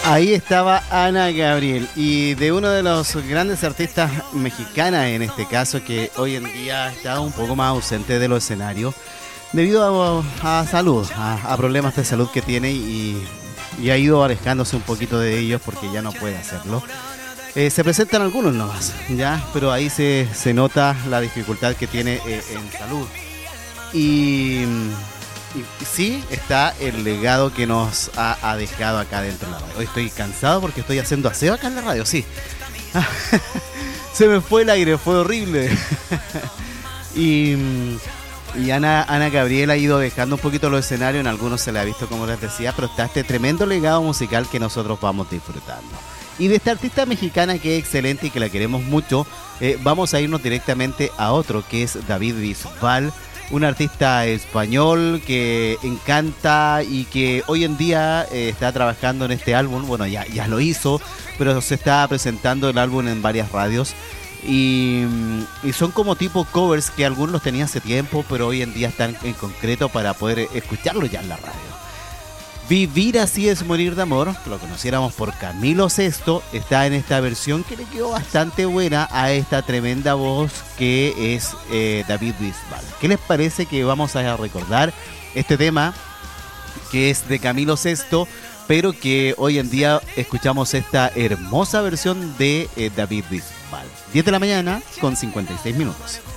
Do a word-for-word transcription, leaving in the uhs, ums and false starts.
Ahí estaba Ana Gabriel, y de uno de los grandes artistas mexicanas en este caso, que hoy en día está un poco más ausente de los escenarios debido a, a salud, a, a problemas de salud que tiene, y, y ha ido alejándose un poquito de ellos porque ya no puede hacerlo. Eh, se presentan algunos nomás, ya, pero ahí se, se nota la dificultad que tiene eh, en salud. Y... Y sí, está el legado que nos ha, ha dejado acá dentro de la radio. Hoy estoy cansado porque estoy haciendo aseo acá en la radio, sí. Se me fue el aire, fue horrible. y y Ana, Ana Gabriel ha ido dejando un poquito los escenarios, en algunos se le ha visto, como les decía, pero está este tremendo legado musical que nosotros vamos disfrutando. Y de esta artista mexicana que es excelente y que la queremos mucho, eh, vamos a irnos directamente a otro, que es David Bisbal. Un artista español que encanta y que hoy en día eh, está trabajando en este álbum. Bueno, ya, ya lo hizo, pero se está presentando el álbum en varias radios. Y, y son como tipo covers que algunos los tenía hace tiempo, pero hoy en día están en concreto para poder escucharlo ya en la radio. Vivir así es morir de amor, que lo conociéramos por Camilo Sesto, está en esta versión que le quedó bastante buena a esta tremenda voz que es eh, David Bisbal. ¿Qué les parece que vamos a recordar este tema que es de Camilo Sesto, pero que hoy en día escuchamos esta hermosa versión de eh, David Bisbal? diez de la mañana con cincuenta y seis minutos.